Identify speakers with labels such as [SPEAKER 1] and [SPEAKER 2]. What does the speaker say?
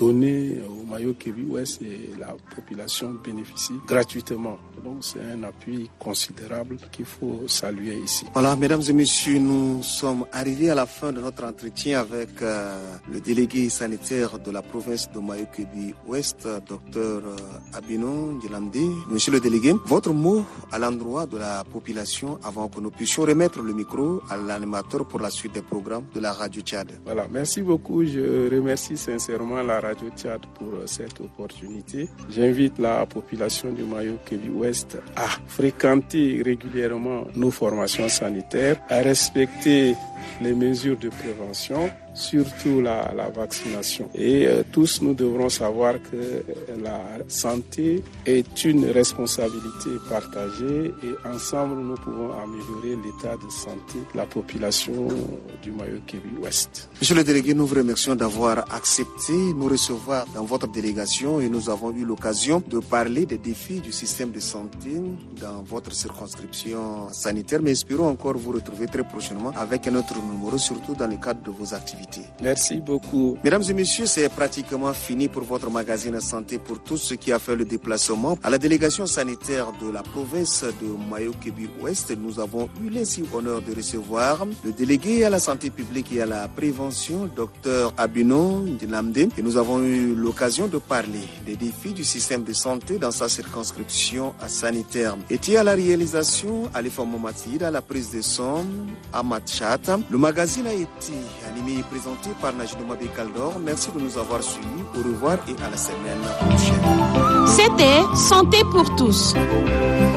[SPEAKER 1] donné au Mayo-Kébi Ouest et la population bénéficie gratuitement. Donc c'est un appui considérable qu'il faut saluer ici.
[SPEAKER 2] Voilà, mesdames et messieurs, nous sommes arrivés à la fin de notre entretien avec le délégué sanitaire de la province de Mayo-Kébi Ouest, Dr Abinon Ndilamde. Monsieur le délégué, votre mot à l'endroit de la population avant que nous puissions remettre le micro à l'animateur pour la suite des programmes de la Radio Tchad.
[SPEAKER 1] Voilà, merci beaucoup. Je remercie sincèrement la Radio Tchad pour cette opportunité. J'invite la population du Mayo-Kébi Ouest à fréquenter régulièrement nos formations sanitaires, à respecter les mesures de prévention, surtout la vaccination. Et tous nous devrons savoir que la santé est une responsabilité partagée et ensemble nous pouvons améliorer l'état de santé de la population du Mayo-Kébi Ouest.
[SPEAKER 2] Monsieur le délégué, nous vous remercions d'avoir accepté nous recevoir dans votre délégation et nous avons eu l'occasion de parler des défis du système de santé dans votre circonscription sanitaire, mais espérons encore vous retrouver très prochainement avec un autre numéro, surtout dans le cadre de vos activités.
[SPEAKER 1] Merci beaucoup.
[SPEAKER 2] Mesdames et messieurs, c'est pratiquement fini pour votre magazine Santé pour tous, ce qui a fait le déplacement à la délégation sanitaire de la province de Mayo-Kébi Ouest. Nous avons eu l'insigne honneur de recevoir le délégué à la santé publique et à la prévention, Dr Abinon Ndilamde, et nous avons eu l'occasion de parler des défis du système de santé dans sa circonscription sanitaire. Et à la réalisation, Alifa Momatid, à la prise de son, Ahmad Chat. Le magazine a été animé et présenté par Najdouma Bekaldor. Merci de nous avoir suivis. Au revoir et à la semaine prochaine.
[SPEAKER 3] C'était Santé pour tous.